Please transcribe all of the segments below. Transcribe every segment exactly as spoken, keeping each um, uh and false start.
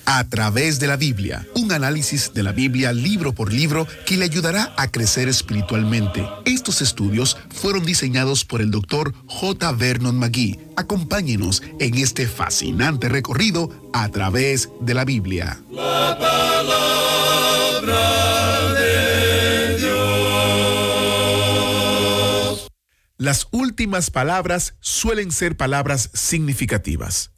A través de la Biblia, un análisis de la Biblia libro por libro que le ayudará a crecer espiritualmente. Estos estudios fueron diseñados por el doctor J. Vernon McGee. Acompáñenos en este fascinante recorrido a través de la Biblia. La palabra de Dios. Las últimas palabras suelen ser palabras significativas.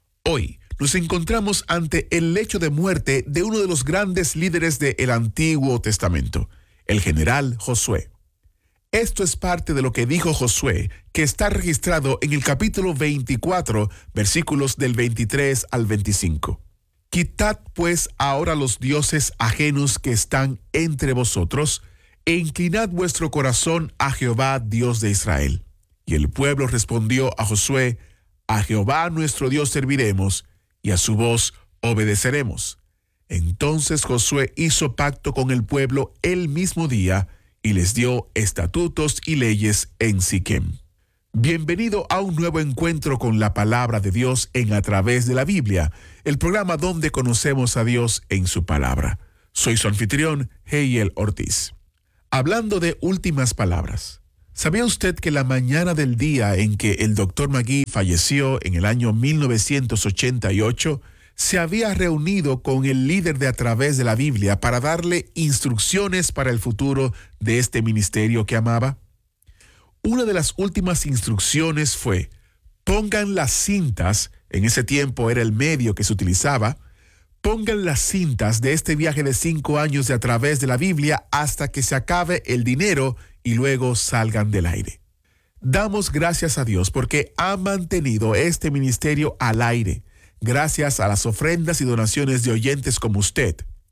Hoy nos encontramos ante el lecho de muerte de uno de los grandes líderes del Antiguo Testamento, el general Josué. Esto es parte de lo que dijo Josué, que está registrado en el capítulo veinticuatro, versículos del veintitrés al veinticinco. Quitad pues ahora los dioses ajenos que están entre vosotros, e inclinad vuestro corazón a Jehová, Dios de Israel. Y el pueblo respondió a Josué: a Jehová nuestro Dios serviremos, y a su voz obedeceremos. Entonces Josué hizo pacto con el pueblo el mismo día, y les dio estatutos y leyes en Siquem. Bienvenido a un nuevo encuentro con la palabra de Dios en A Través de la Biblia, el programa donde conocemos a Dios en su palabra. Soy su anfitrión, Heiel Ortiz. Hablando de últimas palabras, ¿sabía usted que la mañana del día en que el doctor McGee falleció en el año mil novecientos ochenta y ocho, se había reunido con el líder de A Través de la Biblia para darle instrucciones para el futuro de este ministerio que amaba? Una de las últimas instrucciones fue: pongan las cintas, en ese tiempo era el medio que se utilizaba, pongan las cintas de este viaje de cinco años de A Través de la Biblia hasta que se acabe el dinero y luego salgan del aire. Damos gracias a Dios porque ha mantenido este ministerio al aire, gracias a las ofrendas y donaciones de oyentes como usted.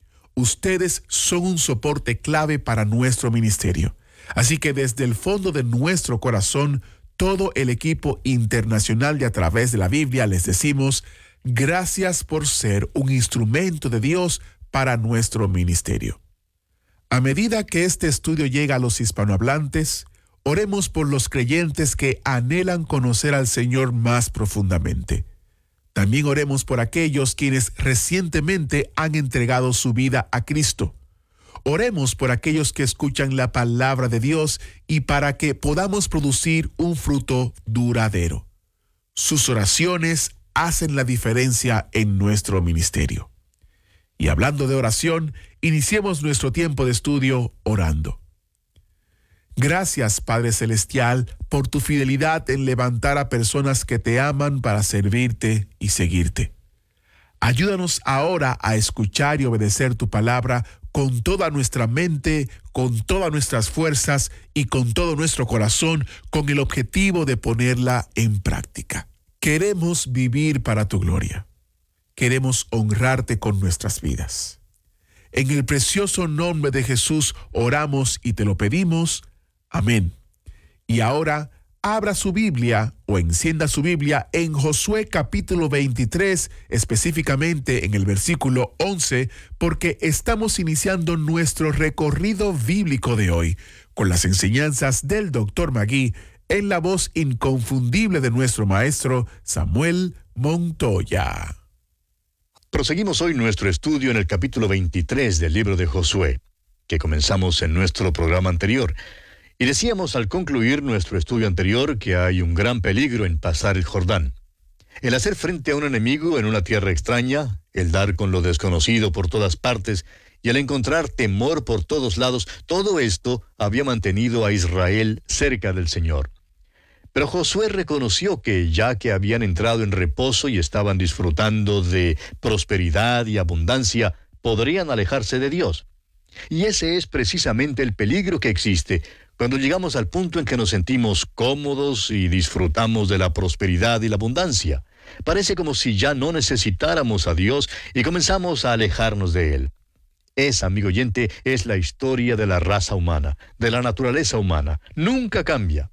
Ustedes son un soporte clave para nuestro ministerio. Así que desde el fondo de nuestro corazón, todo el equipo internacional de A Través de la Biblia les decimos: gracias por ser un instrumento de Dios para nuestro ministerio. A medida que este estudio llega a los hispanohablantes, oremos por los creyentes que anhelan conocer al Señor más profundamente. También oremos por aquellos quienes recientemente han entregado su vida a Cristo. Oremos por aquellos que escuchan la palabra de Dios y para que podamos producir un fruto duradero. Sus oraciones hacen la diferencia en nuestro ministerio. Y hablando de oración, iniciemos nuestro tiempo de estudio orando. Gracias, Padre Celestial, por tu fidelidad en levantar a personas que te aman para servirte y seguirte. Ayúdanos ahora a escuchar y obedecer tu palabra con toda nuestra mente, con todas nuestras fuerzas y con todo nuestro corazón, con el objetivo de ponerla en práctica. Queremos vivir para tu gloria. Queremos honrarte con nuestras vidas. En el precioso nombre de Jesús oramos y te lo pedimos. Amén. Y ahora abra su Biblia o encienda su Biblia en Josué capítulo veintitrés, específicamente en el versículo once, porque estamos iniciando nuestro recorrido bíblico de hoy con las enseñanzas del doctor McGee en la voz inconfundible de nuestro maestro Samuel Montoya. Proseguimos hoy nuestro estudio en el capítulo veintitrés del libro de Josué, que comenzamos en nuestro programa anterior. Y decíamos al concluir nuestro estudio anterior que hay un gran peligro en pasar el Jordán. El hacer frente a un enemigo en una tierra extraña, el dar con lo desconocido por todas partes y el encontrar temor por todos lados, todo esto había mantenido a Israel cerca del Señor. Pero Josué reconoció que ya que habían entrado en reposo y estaban disfrutando de prosperidad y abundancia, podrían alejarse de Dios. Y ese es precisamente el peligro que existe cuando llegamos al punto en que nos sentimos cómodos y disfrutamos de la prosperidad y la abundancia. Parece como si ya no necesitáramos a Dios y comenzamos a alejarnos de Él. Esa, amigo oyente, es la historia de la raza humana, de la naturaleza humana. Nunca cambia.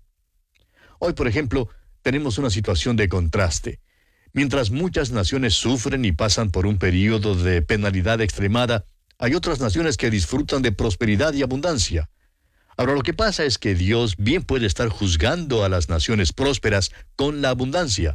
Hoy, por ejemplo, tenemos una situación de contraste. Mientras muchas naciones sufren y pasan por un período de penalidad extremada, hay otras naciones que disfrutan de prosperidad y abundancia. Ahora, lo que pasa es que Dios bien puede estar juzgando a las naciones prósperas con la abundancia,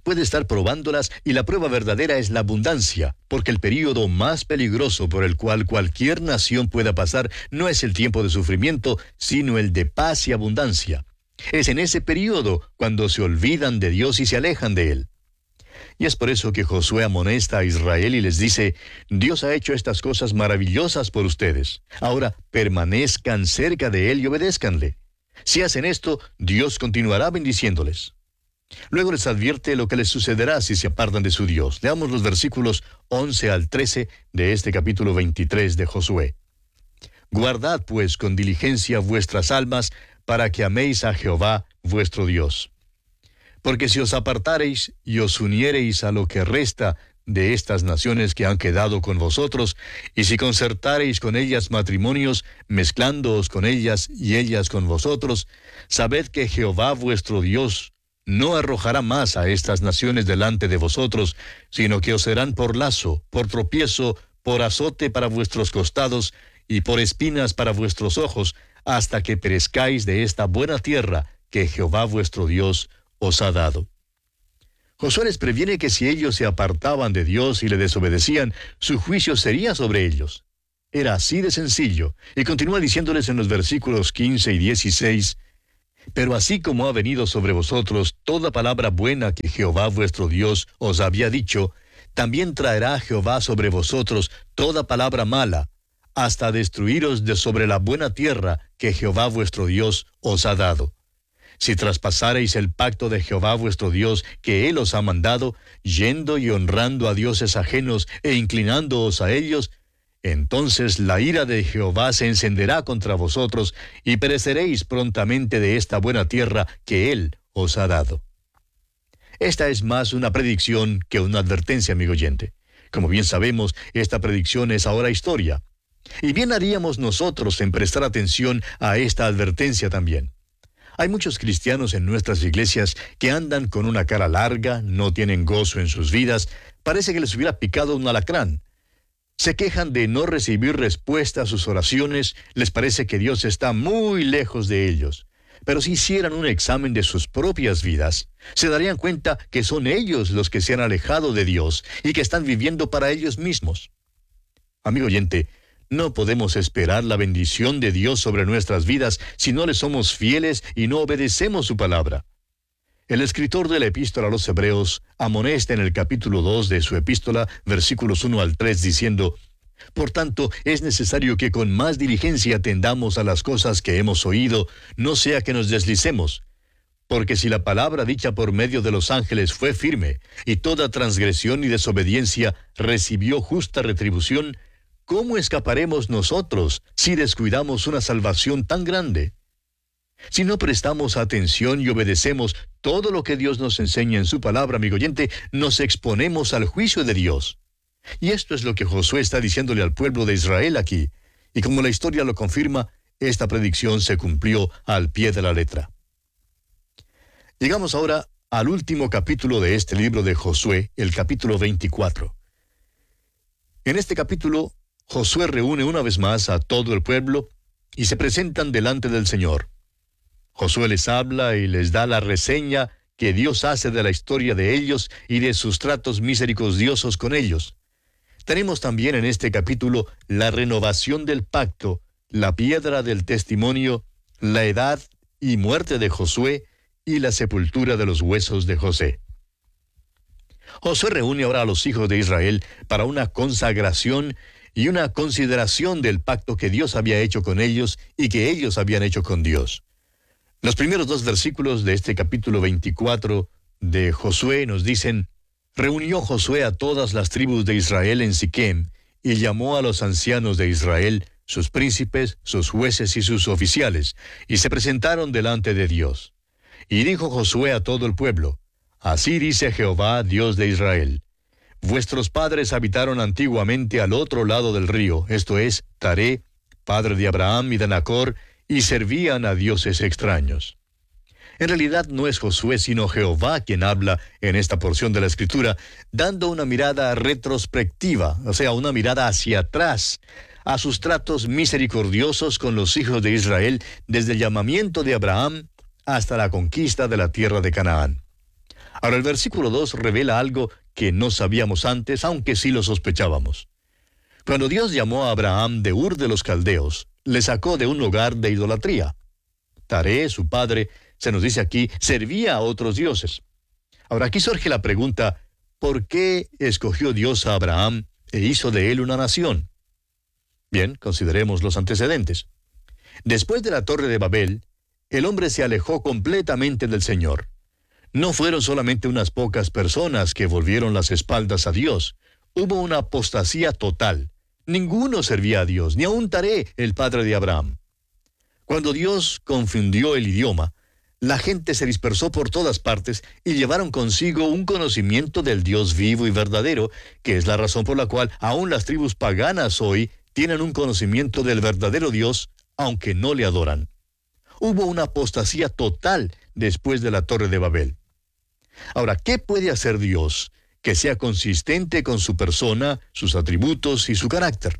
puede estar probándolas y la prueba verdadera es la abundancia, porque el período más peligroso por el cual cualquier nación pueda pasar no es el tiempo de sufrimiento, sino el de paz y abundancia. Es en ese período cuando se olvidan de Dios y se alejan de Él. Y es por eso que Josué amonesta a Israel y les dice: Dios ha hecho estas cosas maravillosas por ustedes. Ahora permanezcan cerca de Él y obedézcanle. Si hacen esto, Dios continuará bendiciéndoles. Luego les advierte lo que les sucederá si se apartan de su Dios. Leamos los versículos once al trece de este capítulo veintitrés de Josué. Guardad pues con diligencia vuestras almas, para que améis a Jehová vuestro Dios. Porque si os apartareis y os uniereis a lo que resta de estas naciones que han quedado con vosotros, y si concertareis con ellas matrimonios, mezclándoos con ellas y ellas con vosotros, sabed que Jehová vuestro Dios no arrojará más a estas naciones delante de vosotros, sino que os serán por lazo, por tropiezo, por azote para vuestros costados, y por espinas para vuestros ojos, hasta que perezcáis de esta buena tierra que Jehová vuestro Dios os ha dado. Josué les previene que si ellos se apartaban de Dios y le desobedecían, su juicio sería sobre ellos. Era así de sencillo, y continúa diciéndoles en los versículos quince y dieciséis, Pero así como ha venido sobre vosotros toda palabra buena que Jehová vuestro Dios os había dicho, también traerá Jehová sobre vosotros toda palabra mala, hasta destruiros de sobre la buena tierra que Jehová vuestro Dios os ha dado. Si traspasareis el pacto de Jehová vuestro Dios que Él os ha mandado, yendo y honrando a dioses ajenos e inclinándoos a ellos, entonces la ira de Jehová se encenderá contra vosotros, y pereceréis prontamente de esta buena tierra que Él os ha dado. Esta es más una predicción que una advertencia, amigo oyente. Como bien sabemos, esta predicción es ahora historia. Y bien haríamos nosotros en prestar atención a esta advertencia también. Hay muchos cristianos en nuestras iglesias que andan con una cara larga, no tienen gozo en sus vidas, parece que les hubiera picado un alacrán. Se quejan de no recibir respuesta a sus oraciones, les parece que Dios está muy lejos de ellos. Pero si hicieran un examen de sus propias vidas, se darían cuenta que son ellos los que se han alejado de Dios y que están viviendo para ellos mismos. Amigo oyente, no podemos esperar la bendición de Dios sobre nuestras vidas si no le somos fieles y no obedecemos su palabra. El escritor de la epístola a los Hebreos amonesta en el capítulo dos de su epístola, versículos uno al tres, diciendo: Por tanto, es necesario que con más diligencia atendamos a las cosas que hemos oído, no sea que nos deslicemos. Porque si la palabra dicha por medio de los ángeles fue firme, y toda transgresión y desobediencia recibió justa retribución, ¿cómo escaparemos nosotros si descuidamos una salvación tan grande? Si no prestamos atención y obedecemos todo lo que Dios nos enseña en su palabra, amigo oyente, nos exponemos al juicio de Dios. Y esto es lo que Josué está diciéndole al pueblo de Israel aquí. Y como la historia lo confirma, esta predicción se cumplió al pie de la letra. Llegamos ahora al último capítulo de este libro de Josué, el capítulo veinticuatro. En este capítulo, Josué reúne una vez más a todo el pueblo y se presentan delante del Señor. Josué les habla y les da la reseña que Dios hace de la historia de ellos y de sus tratos misericordiosos con ellos. Tenemos también en este capítulo la renovación del pacto, la piedra del testimonio, la edad y muerte de Josué y la sepultura de los huesos de José. Josué reúne ahora a los hijos de Israel para una consagración y una consideración del pacto que Dios había hecho con ellos y que ellos habían hecho con Dios. Los primeros dos versículos de este capítulo veinticuatro de Josué nos dicen: Reunió Josué a todas las tribus de Israel en Siquem, y llamó a los ancianos de Israel, sus príncipes, sus jueces y sus oficiales, y se presentaron delante de Dios. Y dijo Josué a todo el pueblo: Así dice Jehová, Dios de Israel: Vuestros padres habitaron antiguamente al otro lado del río, esto es, Taré, padre de Abraham y de Nacor, y servían a dioses extraños. En realidad no es Josué sino Jehová quien habla en esta porción de la Escritura, dando una mirada retrospectiva, o sea, una mirada hacia atrás, a sus tratos misericordiosos con los hijos de Israel desde el llamamiento de Abraham hasta la conquista de la tierra de Canaán. Ahora el versículo dos revela algo que no sabíamos antes, aunque sí lo sospechábamos. Cuando Dios llamó a Abraham de Ur de los Caldeos, le sacó de un hogar de idolatría. Taré, su padre, se nos dice aquí, servía a otros dioses. Ahora aquí surge la pregunta, ¿por qué escogió Dios a Abraham e hizo de él una nación? Bien, consideremos los antecedentes. Después de la Torre de Babel, el hombre se alejó completamente del Señor. No fueron solamente unas pocas personas que volvieron las espaldas a Dios. Hubo una apostasía total. Ninguno servía a Dios, ni aun Taré, el padre de Abraham. Cuando Dios confundió el idioma, la gente se dispersó por todas partes y llevaron consigo un conocimiento del Dios vivo y verdadero, que es la razón por la cual aún las tribus paganas hoy tienen un conocimiento del verdadero Dios, aunque no le adoran. Hubo una apostasía total después de la Torre de Babel. Ahora, ¿qué puede hacer Dios que sea consistente con su persona, sus atributos y su carácter?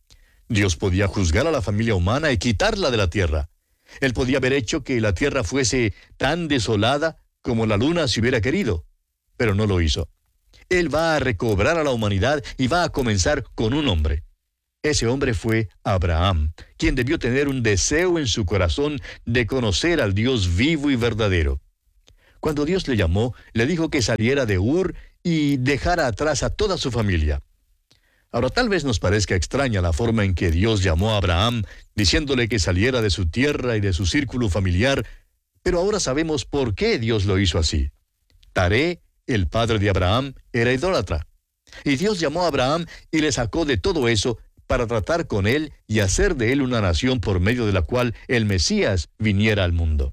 Dios podía juzgar a la familia humana y quitarla de la tierra. Él podía haber hecho que la tierra fuese tan desolada como la luna si hubiera querido, pero no lo hizo. Él va a recobrar a la humanidad y va a comenzar con un hombre. Ese hombre fue Abraham, quien debió tener un deseo en su corazón de conocer al Dios vivo y verdadero. Cuando Dios le llamó, le dijo que saliera de Ur y dejara atrás a toda su familia. Ahora, tal vez nos parezca extraña la forma en que Dios llamó a Abraham, diciéndole que saliera de su tierra y de su círculo familiar, pero ahora sabemos por qué Dios lo hizo así. Taré, el padre de Abraham, era idólatra. Y Dios llamó a Abraham y le sacó de todo eso para tratar con él y hacer de él una nación por medio de la cual el Mesías viniera al mundo.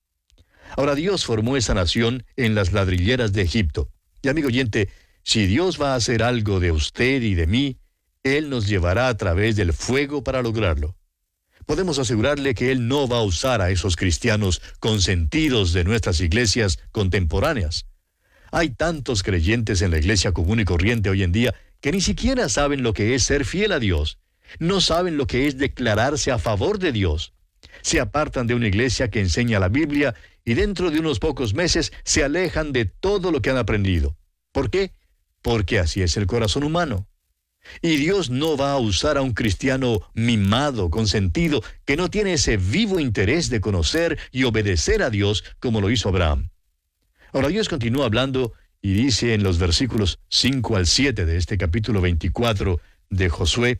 Ahora Dios formó esa nación en las ladrilleras de Egipto. Y amigo oyente, si Dios va a hacer algo de usted y de mí, Él nos llevará a través del fuego para lograrlo. Podemos asegurarle que Él no va a usar a esos cristianos consentidos de nuestras iglesias contemporáneas. Hay tantos creyentes en la iglesia común y corriente hoy en día que ni siquiera saben lo que es ser fiel a Dios. No saben lo que es declararse a favor de Dios. Se apartan de una iglesia que enseña la Biblia y dentro de unos pocos meses se alejan de todo lo que han aprendido. ¿Por qué? Porque así es el corazón humano. Y Dios no va a usar a un cristiano mimado, consentido, que no tiene ese vivo interés de conocer y obedecer a Dios como lo hizo Abraham. Ahora Dios continúa hablando y dice en los versículos cinco al siete de este capítulo veinticuatro de Josué: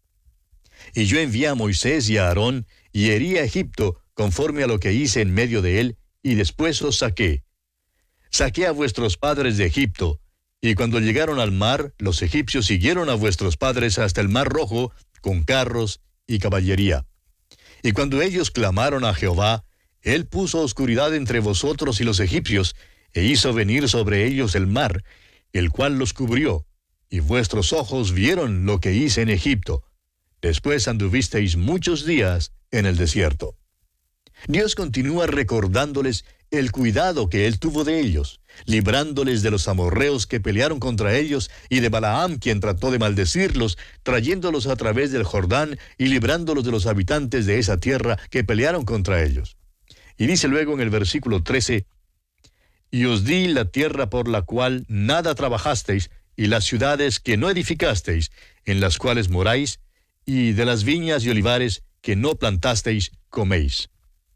Y yo envié a Moisés y a Aarón y herí a Egipto conforme a lo que hice en medio de él, y después os saqué. Saqué a vuestros padres de Egipto, y cuando llegaron al mar, los egipcios siguieron a vuestros padres hasta el mar Rojo, con carros y caballería. Y cuando ellos clamaron a Jehová, él puso oscuridad entre vosotros y los egipcios, e hizo venir sobre ellos el mar, el cual los cubrió, y vuestros ojos vieron lo que hice en Egipto. Después anduvisteis muchos días en el desierto. Dios continúa recordándoles el cuidado que Él tuvo de ellos, librándoles de los amorreos que pelearon contra ellos y de Balaam, quien trató de maldecirlos, trayéndolos a través del Jordán y librándolos de los habitantes de esa tierra que pelearon contra ellos. Y dice luego en el versículo trece: Y os di la tierra por la cual nada trabajasteis, y las ciudades que no edificasteis, en las cuales moráis, y de las viñas y olivares que no plantasteis, coméis.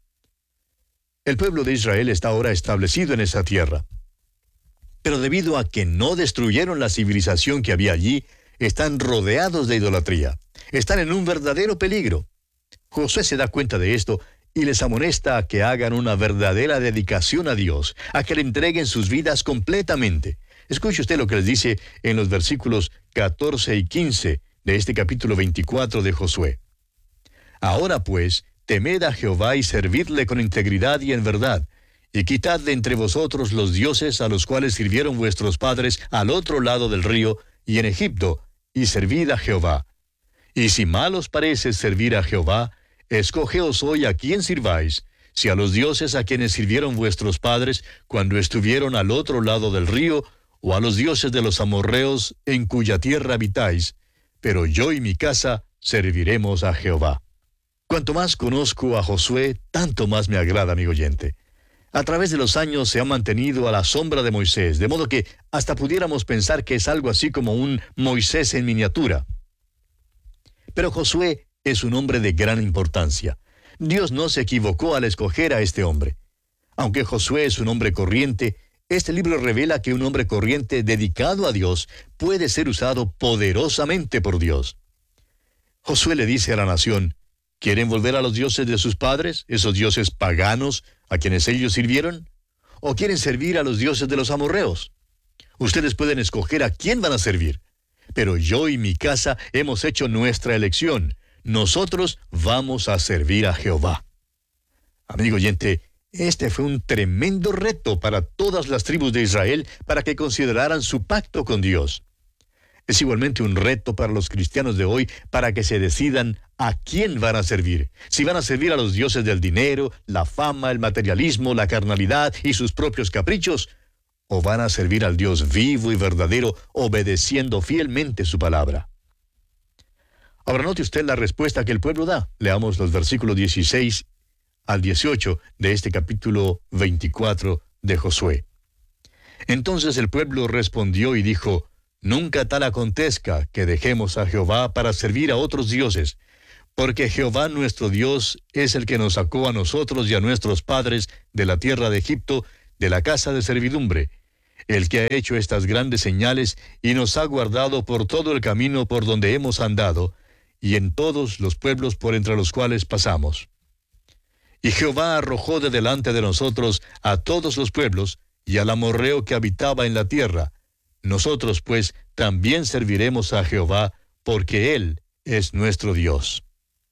El pueblo de Israel está ahora establecido en esa tierra. Pero debido a que no destruyeron la civilización que había allí, están rodeados de idolatría. Están en un verdadero peligro. Josué se da cuenta de esto y les amonesta a que hagan una verdadera dedicación a Dios, a que le entreguen sus vidas completamente. Escuche usted lo que les dice en los versículos catorce y quince de este capítulo veinticuatro de Josué. Ahora pues, temed a Jehová y servidle con integridad y en verdad, y quitad de entre vosotros los dioses a los cuales sirvieron vuestros padres al otro lado del río y en Egipto, y servid a Jehová. Y si mal os parece servir a Jehová, escogeos hoy a quién sirváis, si a los dioses a quienes sirvieron vuestros padres cuando estuvieron al otro lado del río, o a los dioses de los amorreos en cuya tierra habitáis, pero yo y mi casa serviremos a Jehová. Cuanto más conozco a Josué, tanto más me agrada, amigo oyente. A través de los años se ha mantenido a la sombra de Moisés, de modo que hasta pudiéramos pensar que es algo así como un Moisés en miniatura. Pero Josué es un hombre de gran importancia. Dios no se equivocó al escoger a este hombre. Aunque Josué es un hombre corriente, este libro revela que un hombre corriente dedicado a Dios puede ser usado poderosamente por Dios. Josué le dice a la nación: ¿quieren volver a los dioses de sus padres, esos dioses paganos a quienes ellos sirvieron? ¿O quieren servir a los dioses de los amorreos? Ustedes pueden escoger a quién van a servir. Pero yo y mi casa hemos hecho nuestra elección. Nosotros vamos a servir a Jehová. Amigo oyente, este fue un tremendo reto para todas las tribus de Israel para que consideraran su pacto con Dios. Es igualmente un reto para los cristianos de hoy para que se decidan a quién van a servir. Si van a servir a los dioses del dinero, la fama, el materialismo, la carnalidad y sus propios caprichos, o van a servir al Dios vivo y verdadero, obedeciendo fielmente su palabra. Ahora note usted la respuesta que el pueblo da. Leamos los versículos dieciséis al dieciocho de este capítulo veinticuatro de Josué. Entonces el pueblo respondió y dijo: nunca tal acontezca que dejemos a Jehová para servir a otros dioses, porque Jehová nuestro Dios es el que nos sacó a nosotros y a nuestros padres de la tierra de Egipto, de la casa de servidumbre, el que ha hecho estas grandes señales y nos ha guardado por todo el camino por donde hemos andado, y en todos los pueblos por entre los cuales pasamos. Y Jehová arrojó de delante de nosotros a todos los pueblos y al amorreo que habitaba en la tierra. Nosotros, pues, también serviremos a Jehová, porque Él es nuestro Dios.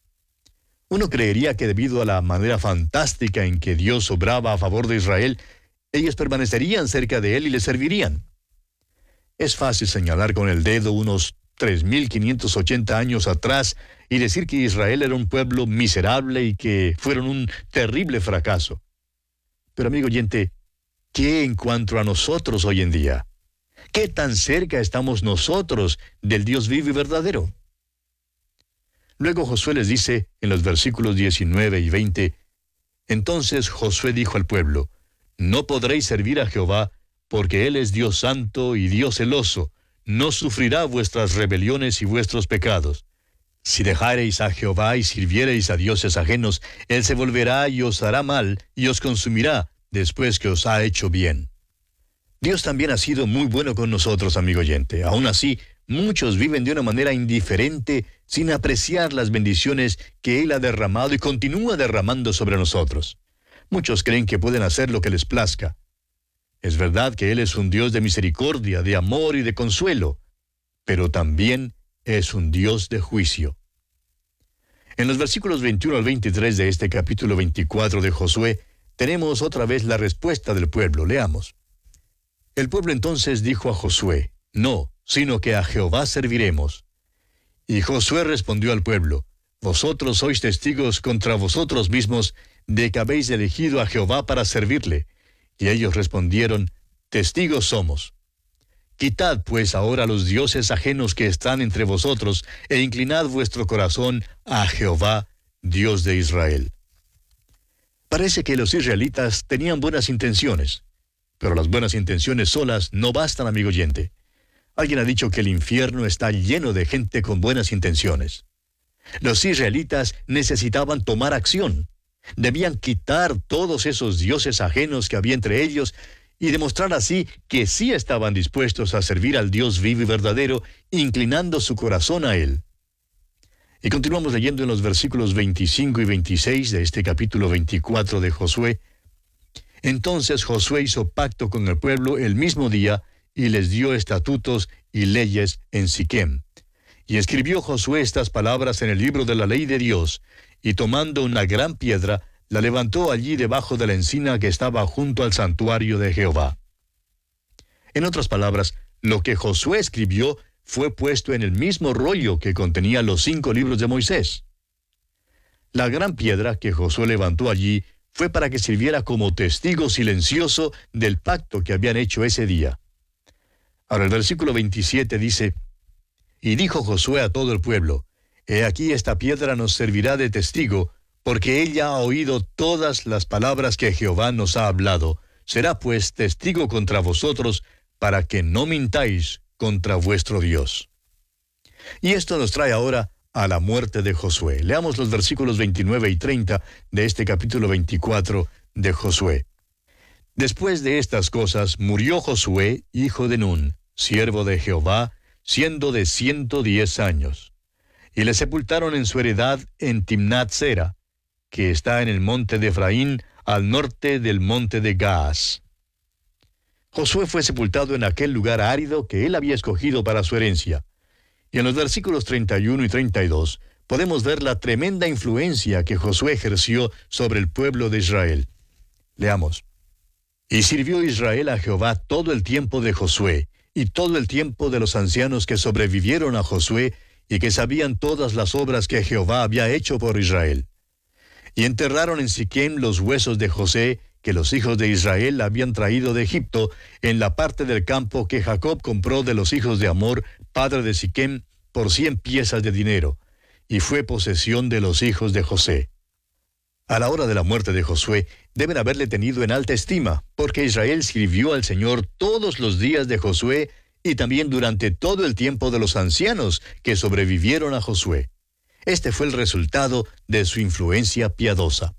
Uno creería que debido a la manera fantástica en que Dios obraba a favor de Israel, ellos permanecerían cerca de Él y le servirían. Es fácil señalar con el dedo unos tres mil quinientos ochenta años atrás y decir que Israel era un pueblo miserable y que fueron un terrible fracaso. Pero amigo oyente, ¿qué en cuanto a nosotros hoy en día? ¿Qué tan cerca estamos nosotros del Dios vivo y verdadero? Luego Josué les dice en los versículos diecinueve y veinte, entonces Josué dijo al pueblo: no podréis servir a Jehová, porque Él es Dios santo y Dios celoso, no sufrirá vuestras rebeliones y vuestros pecados. Si dejareis a Jehová y sirviereis a dioses ajenos, Él se volverá y os hará mal y os consumirá después que os ha hecho bien. Dios también ha sido muy bueno con nosotros, amigo oyente. Aún así, muchos viven de una manera indiferente, sin apreciar las bendiciones que Él ha derramado y continúa derramando sobre nosotros. Muchos creen que pueden hacer lo que les plazca. Es verdad que Él es un Dios de misericordia, de amor y de consuelo, pero también es un Dios de juicio. En los versículos veintiuno al veintitrés de este capítulo veinticuatro de Josué, tenemos otra vez la respuesta del pueblo. Leamos. El pueblo entonces dijo a Josué: no, sino que a Jehová serviremos. Y Josué respondió al pueblo: vosotros sois testigos contra vosotros mismos de que habéis elegido a Jehová para servirle. Y ellos respondieron: testigos somos. Quitad pues ahora los dioses ajenos que están entre vosotros, e inclinad vuestro corazón a Jehová, Dios de Israel. Parece que los israelitas tenían buenas intenciones, pero las buenas intenciones solas no bastan, amigo oyente. Alguien ha dicho que el infierno está lleno de gente con buenas intenciones. Los israelitas necesitaban tomar acción. Debían quitar todos esos dioses ajenos que había entre ellos y demostrar así que sí estaban dispuestos a servir al Dios vivo y verdadero, inclinando su corazón a Él. Y continuamos leyendo en los versículos veinticinco y veintiséis de este capítulo veinticuatro de Josué. Entonces Josué hizo pacto con el pueblo el mismo día y les dio estatutos y leyes en Siquem. Y escribió Josué estas palabras en el libro de la ley de Dios, y tomando una gran piedra, la levantó allí debajo de la encina que estaba junto al santuario de Jehová. En otras palabras, lo que Josué escribió fue puesto en el mismo rollo que contenía los cinco libros de Moisés. La gran piedra que Josué levantó allí fue para que sirviera como testigo silencioso del pacto que habían hecho ese día. Ahora el versículo veintisiete dice: y dijo Josué a todo el pueblo: he aquí esta piedra nos servirá de testigo, porque ella ha oído todas las palabras que Jehová nos ha hablado. Será pues testigo contra vosotros, para que no mintáis contra vuestro Dios. Y esto nos trae ahora a la muerte de Josué. Leamos los versículos veintinueve y treinta de este capítulo veinticuatro de Josué. Después de estas cosas, murió Josué, hijo de Nun, siervo de Jehová, siendo de ciento diez años. Y le sepultaron en su heredad en Timnat Sera, que está en el monte de Efraín, al norte del monte de Gaas. Josué fue sepultado en aquel lugar árido que él había escogido para su herencia. Y en los versículos treinta y uno y treinta y dos podemos ver la tremenda influencia que Josué ejerció sobre el pueblo de Israel. Leamos. Y sirvió Israel a Jehová todo el tiempo de Josué, y todo el tiempo de los ancianos que sobrevivieron a Josué, y que sabían todas las obras que Jehová había hecho por Israel. Y enterraron en Siquem los huesos de José, que los hijos de Israel habían traído de Egipto, en la parte del campo que Jacob compró de los hijos de Amor, padre de Siquem, por cien piezas de dinero, y fue posesión de los hijos de José. A la hora de la muerte de Josué, deben haberle tenido en alta estima, porque Israel sirvió al Señor todos los días de Josué, y también durante todo el tiempo de los ancianos que sobrevivieron a Josué. Este fue el resultado de su influencia piadosa.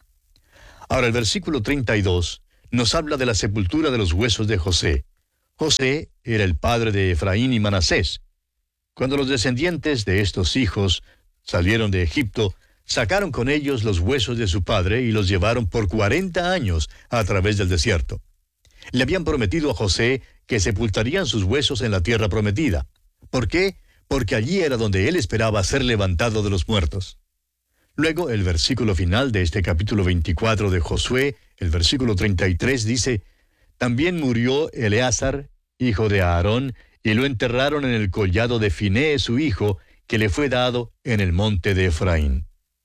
Ahora el versículo treinta y dos nos habla de la sepultura de los huesos de José. José era el padre de Efraín y Manasés. Cuando los descendientes de estos hijos salieron de Egipto, sacaron con ellos los huesos de su padre y los llevaron por cuarenta años a través del desierto. Le habían prometido a José que sepultarían sus huesos en la tierra prometida. ¿Por qué? Porque allí era donde él esperaba ser levantado de los muertos. Luego, el versículo final de este capítulo veinticuatro de Josué, el versículo treinta y tres, dice: También murió Eleazar, hijo de Aarón, y lo enterraron en el collado de Finees su hijo, que le fue dado en el monte de Efraín.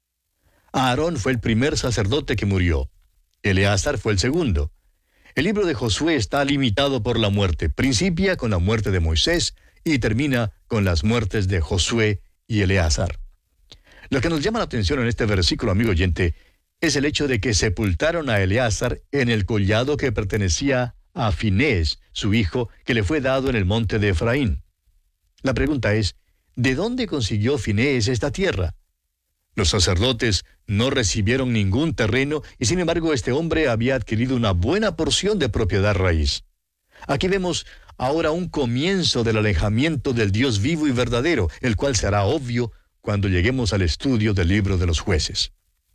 Aarón fue el primer sacerdote que murió. Eleazar fue el segundo. El libro de Josué está limitado por la muerte. Principia con la muerte de Moisés y termina con las muertes de Josué y Eleazar. Lo que nos llama la atención en este versículo, amigo oyente, es el hecho de que sepultaron a Eleazar en el collado que pertenecía a Finees, su hijo, que le fue dado en el monte de Efraín. La pregunta es, ¿de dónde consiguió Finees esta tierra? Los sacerdotes no recibieron ningún terreno y sin embargo este hombre había adquirido una buena porción de propiedad raíz. Aquí vemos ahora un comienzo del alejamiento del Dios vivo y verdadero, el cual será obvio cuando lleguemos al estudio del libro de los jueces.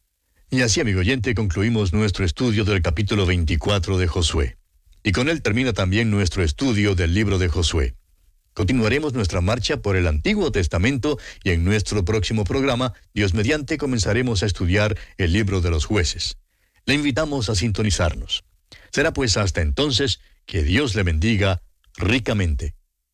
Y así, amigo oyente, concluimos nuestro estudio del capítulo veinticuatro de Josué. Y con él termina también nuestro estudio del libro de Josué. Continuaremos nuestra marcha por el Antiguo Testamento y en nuestro próximo programa, Dios mediante, comenzaremos a estudiar el libro de los jueces. Le invitamos a sintonizarnos. Será pues hasta entonces que Dios le bendiga ricamente.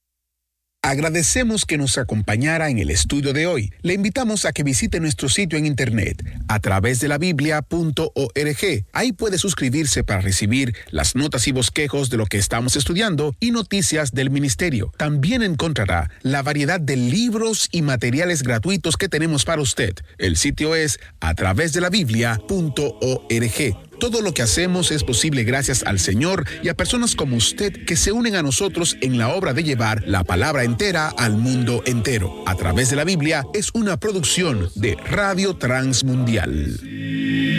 Agradecemos que nos acompañara en el estudio de hoy. Le invitamos a que visite nuestro sitio en internet a través de la biblia punto org. Ahí puede suscribirse para recibir las notas y bosquejos de lo que estamos estudiando y noticias del ministerio. También encontrará la variedad de libros y materiales gratuitos que tenemos para usted. El sitio es a través de la biblia punto org. Todo lo que hacemos es posible gracias al Señor y a personas como usted que se unen a nosotros en la obra de llevar la palabra entera al mundo entero. A través de la Biblia es una producción de Radio Transmundial.